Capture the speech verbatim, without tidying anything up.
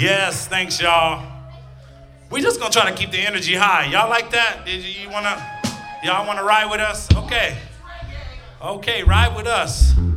Yes, thanks, y'all. We just gonna try to keep the energy high. Y'all like that? Did you, you wanna, y'all wanna ride with us? Okay. Okay, ride with us.